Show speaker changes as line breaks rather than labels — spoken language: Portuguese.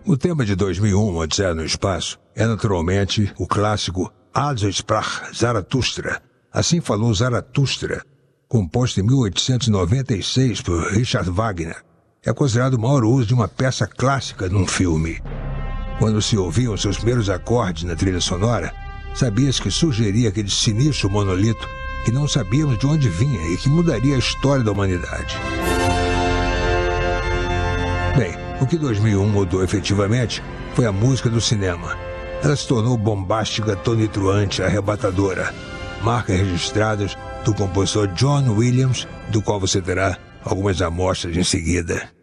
O tema de 2001, Odisseia no Espaço, é naturalmente o clássico Also sprach Zarathustra, Assim Falou Zarathustra, composto em 1896 por Richard Wagner. É considerado o maior uso de uma peça clássica num filme. Quando se ouviam seus primeiros acordes na trilha sonora, sabia-se que surgiria aquele sinistro monolito que não sabíamos de onde vinha e que mudaria a história da humanidade. Bem, o que 2001 mudou efetivamente foi a música do cinema. Ela se tornou bombástica, tonitruante, arrebatadora. Marcas registradas do compositor John Williams, do qual você terá algumas amostras em seguida.